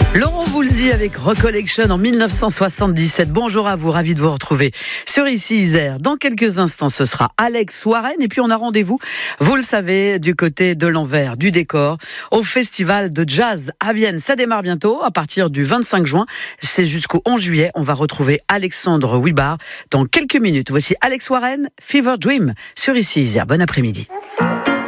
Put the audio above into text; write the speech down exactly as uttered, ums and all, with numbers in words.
Laurent Voulzy avec Recollection en dix-neuf cent soixante-dix-sept. Bonjour à vous, ravi de vous retrouver sur Ici Isère. Dans quelques instants, ce sera Alex Warren. Et puis on a rendez-vous, vous le savez, du côté de l'envers, du décor, au festival de jazz à Vienne. Ça démarre bientôt, à partir du vingt-cinq juin. C'est jusqu'au onze juillet. On va retrouver Alexandre Wibar dans quelques minutes. Voici Alex Warren, Fever Dream, sur Ici Isère. Bon après-midi.